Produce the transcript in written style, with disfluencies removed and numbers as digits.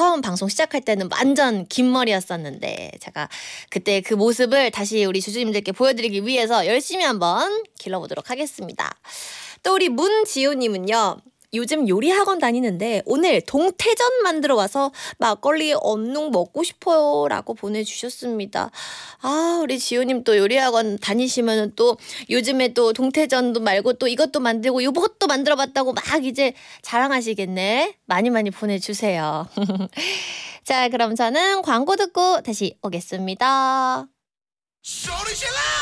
처음 방송 시작할 때는 완전 긴 머리였었는데 제가 그때 그 모습을 다시 우리 주주님들께 보여드리기 위해서 열심히 한번 길러보도록 하겠습니다. 또 우리 문지호님은요. 요즘 요리 학원 다니는데 오늘 동태전 만들어 와서 막걸리 얼룩 먹고 싶어요 라고 보내주셨습니다. 아, 우리 지호님 또 요리 학원 다니시면 또 요즘에 또 동태전도 말고 또 이것도 만들고 이것도 만들어 봤다고 막 이제 자랑하시겠네. 많이 많이 보내주세요. 자, 그럼 저는 광고 듣고 다시 오겠습니다.